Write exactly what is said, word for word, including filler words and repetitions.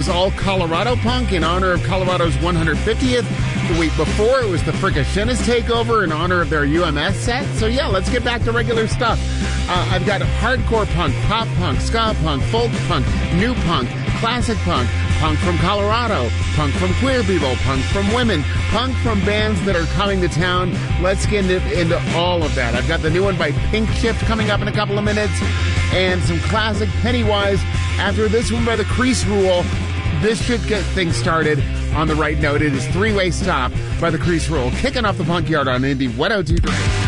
was all Colorado punk in honor of Colorado's one hundred fiftieth. The week before, it was the Fricashinas takeover in honor of their U M S set. So yeah, let's get back to regular stuff. Uh, I've got hardcore punk, pop punk, ska punk, folk punk, new punk, classic punk, punk from Colorado, punk from queer people, punk from women, punk from bands that are coming to town. Let's get into, into all of that. I've got the new one by Pink Shift coming up in a couple of minutes, and some classic Pennywise. After this one by the Crease Rule, this should get things started on the right note. It is Three-Way Stop by the Crease Rule, kicking off the Punk Yard on Indie one oh two point three.